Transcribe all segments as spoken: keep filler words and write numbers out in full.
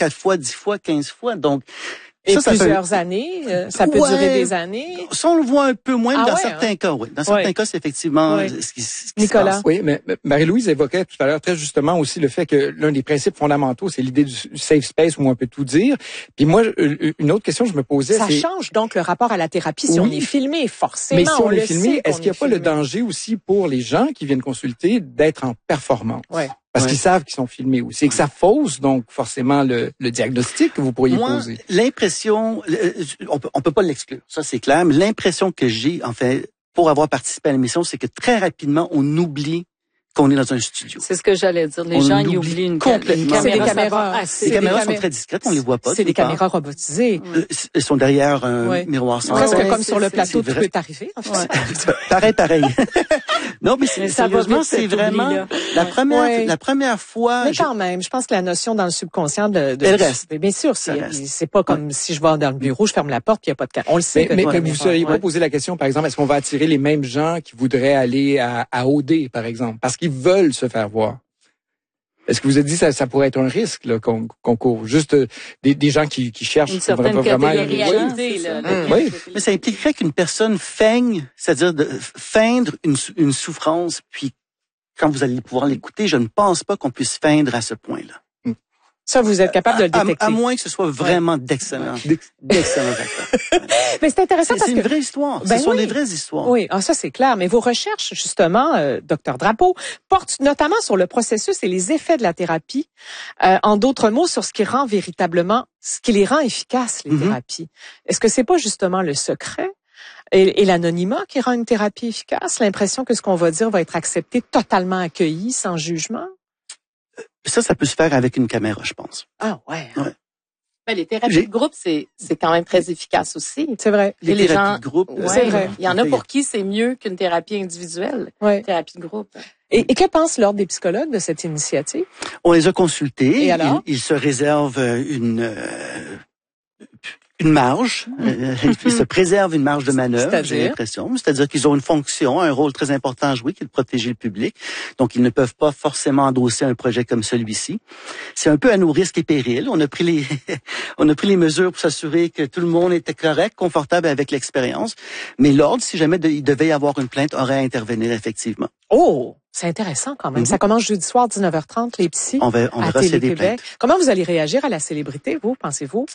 quatre fois, dix fois, quinze fois. Donc, Et ça, ça plusieurs fait... années, euh, ça peut ouais, durer des années. Ça, on le voit un peu moins, mais ah dans ouais, certains hein? cas, oui. Dans certains ouais. cas, c'est effectivement ouais. ce qui, ce qui Nicolas. se passe. Oui, mais Marie-Louise évoquait tout à l'heure très justement aussi le fait que l'un des principes fondamentaux, c'est l'idée du safe space où on peut tout dire. Puis moi, une autre question que je me posais, ça c'est... Ça change donc le rapport à la thérapie si oui. on est filmé, forcément. Mais si on, on est filmé, est-ce qu'il n'y a pas filmé. le danger aussi pour les gens qui viennent consulter d'être en performance? Ouais. Parce ouais. qu'ils savent qu'ils sont filmés aussi. Et que ça fausse donc forcément le, le diagnostic que vous pourriez Moi, poser. L'impression, on peut, on peut pas l'exclure, ça c'est clair, mais l'impression que j'ai, en fait, pour avoir participé à l'émission, c'est que très rapidement, on oublie qu'on est dans un studio. C'est ce que j'allais dire. Les on gens y oublient une, complètement. une caméra. C'est des caméras. Ah, les caméras sont très discrètes, on les voit pas. C'est des caméras robotisées. Euh, elles sont derrière un ouais. miroir sans presque ouais, comme sur le plateau, tout peut arriver. En fait. ouais. pareil, pareil. non, mais, mais sérieusement, c'est vraiment oubli, la première, ouais. la première fois. Mais quand je... même, je pense que la notion dans le subconscient de, de elle reste. Bien sûr, c'est, c'est pas comme ouais. si je vais dans le bureau, je ferme la porte, puis il y a pas de caméra. On le sait. Mais, que mais, mais vous ne seriez pas posé la question, par exemple, est-ce qu'on va attirer les mêmes gens qui voudraient aller à, à O D, par exemple, parce qu'ils veulent se faire voir? Est-ce que vous avez dit que ça, ça pourrait être un risque là, qu'on, qu'on court? Juste euh, des, des gens qui, qui cherchent une certaine vraiment... réalité. Là, hum, oui. Mais ça impliquerait qu'une personne feigne, c'est-à-dire de feindre une, une souffrance, puis quand vous allez pouvoir l'écouter, je ne pense pas qu'on puisse feindre à ce point-là. Ça, vous êtes capable de le détecter. À, à moins que ce soit vraiment ouais. d'excellents, d'excellents acteurs. Mais c'est intéressant c'est, parce c'est que... une vraie histoire. Ben ce sont oui. des vraies histoires. Oui, ah, ça c'est clair. Mais vos recherches, justement, euh, docteur Drapeau, portent notamment sur le processus et les effets de la thérapie. Euh, en d'autres mots, sur ce qui rend véritablement, ce qui les rend efficaces, les mm-hmm. thérapies. Est-ce que c'est pas justement le secret et, et l'anonymat qui rend une thérapie efficace? L'impression que ce qu'on va dire va être accepté, totalement accueilli, sans jugement? Ça, ça peut se faire avec une caméra, je pense. Ah ouais. ouais. Ben, les thérapies J'ai... de groupe, c'est c'est quand même très efficace aussi. C'est vrai. Les, les thérapies gens... de groupe, ouais, c'est vrai. Il y en a pour qui c'est mieux qu'une thérapie individuelle. Ouais. Thérapie de groupe. Et, et que pense l'Ordre des psychologues de cette initiative? On les a consultés. Et alors? Ils, ils se réservent une euh, une marge, euh, ils se préservent une marge de manœuvre, j'ai l'impression. C'est-à-dire qu'ils ont une fonction, un rôle très important à jouer, qui est de protéger le public. Donc, ils ne peuvent pas forcément endosser un projet comme celui-ci. C'est un peu à nos risques et périls. On a pris les, on a pris les mesures pour s'assurer que tout le monde était correct, confortable avec l'expérience. Mais l'Ordre, si jamais de, il devait y avoir une plainte, aurait à intervenir effectivement. Oh! C'est intéressant quand même. Mm-hmm. Ça commence jeudi soir, dix-neuf heures trente, les psys, on va, on à Télé-Québec. Comment vous allez réagir à la célébrité, vous, pensez-vous?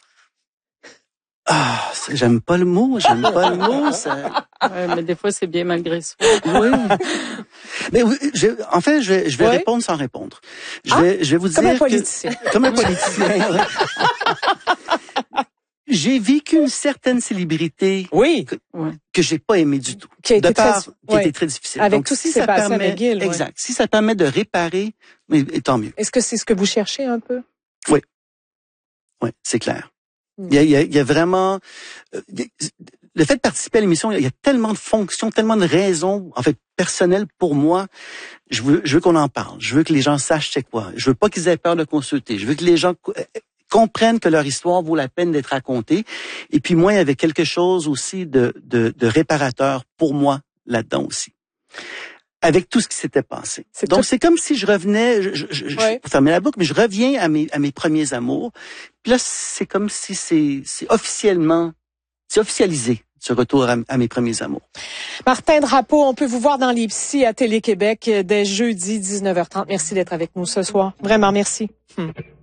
Ah, j'aime pas le mot, j'aime pas le mot. Ça... Ouais, mais des fois, c'est bien malgré soi. Oui. Mais je, en fait, je vais, je vais oui. répondre sans répondre. Je ah, vais, je vais vous comme dire un politicien. Que, comme un politicien. J'ai vécu une certaine célébrité. Oui. Que, que j'ai pas aimé du tout. Qui a été de part, très, qui a ouais. été très difficile. Avec Donc, tout ce qui si s'est ça passé permet, avec Gil. exact. Ouais. Si ça permet de réparer, mais tant mieux. Est-ce que c'est ce que vous cherchez un peu? Oui. Oui, c'est clair. Il y a, il y a, il y a vraiment euh, le fait de participer à l'émission. Il y a tellement de fonctions, tellement de raisons, en fait, personnelles pour moi. Je veux, je veux qu'on en parle. Je veux que les gens sachent c'est quoi. Je veux pas qu'ils aient peur de consulter. Je veux que les gens comprennent que leur histoire vaut la peine d'être racontée. Et puis moi, il y avait quelque chose aussi de, de, de réparateur pour moi là-dedans aussi. Avec tout ce qui s'était passé. C'est Donc, tout... c'est comme si je revenais, je, je, je, ouais. pour fermer la boucle, mais je reviens à mes, à mes premiers amours. Puis là, c'est comme si c'est, c'est officiellement, c'est officialisé, ce retour à, à mes premiers amours. Martin Drapeau, on peut vous voir dans les psys à Télé-Québec dès jeudi dix-neuf heures trente. Merci d'être avec nous ce soir. Vraiment, merci. Hum.